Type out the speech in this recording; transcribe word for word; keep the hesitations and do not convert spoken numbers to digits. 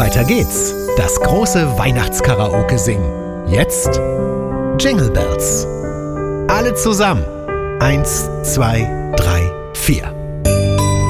Weiter geht's. Das große Weihnachtskaraoke singen. Jetzt Jingle Bells. Alle zusammen. Eins, zwei, drei.